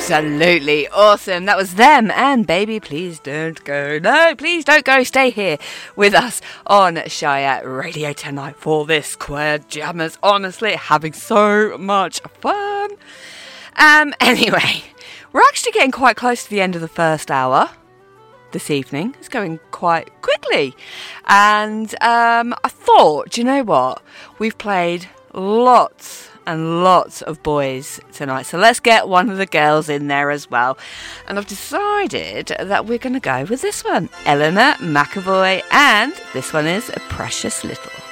Absolutely awesome. That was them and Baby Please Don't Go. No, please don't go. Stay here with us on Shire Radio tonight for this Queer Jammers. Honestly, having so much fun. Anyway, we're actually getting quite close to the end of the first hour this evening. It's going quite quickly. And I thought, do you know what? We've played lots and lots of boys tonight, so let's get one of the girls in there as well. And I've decided that we're going to go with this one, Eleanor McAvoy, and this one is Precious Little.